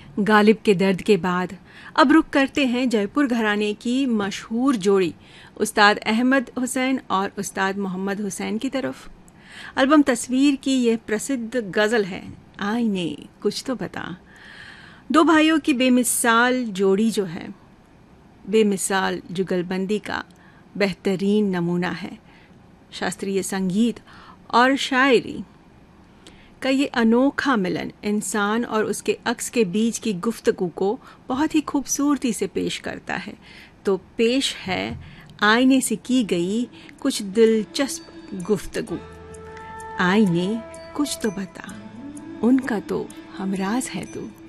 गालिब के दर्द के बाद अब रुख करते हैं जयपुर घराने की मशहूर जोड़ी उस्ताद अहमद हुसैन और उस्ताद मोहम्मद हुसैन की तरफ। एल्बम तस्वीर की यह प्रसिद्ध गज़ल है आईने कुछ तो बता। दो भाइयों की बेमिसाल जोड़ी जो है, बेमिसाल जुगलबंदी का बेहतरीन नमूना है। शास्त्रीय संगीत और शायरी का ये अनोखा मिलन इंसान और उसके अक्स के बीच की गुफ्तगू को बहुत ही खूबसूरती से पेश करता है। तो पेश है आईने से की गई कुछ दिलचस्प गुफ्तगू। आईने कुछ तो बता, उनका तो हमराज है तू।